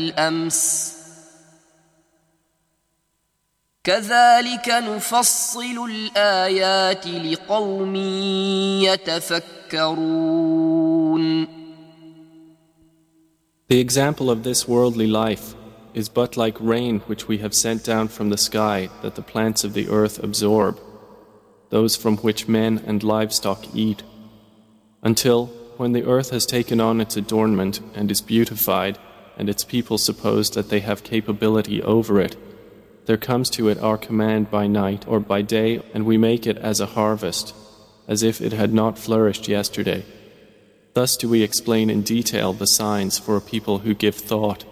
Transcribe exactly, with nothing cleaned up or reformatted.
الأمس كذلك نفصل الآيات لقوم يتفكرون. The example of this worldly life is but like rain which we have sent down from the sky that the plants of the earth absorb, those from which men and livestock eat, until, when the earth has taken on its adornment and is beautified, and its people suppose that they have capability over it, there comes to it our command by night or by day, and we make it as a harvest, as if it had not flourished yesterday. Thus do we explain in detail the signs for a people who give thought.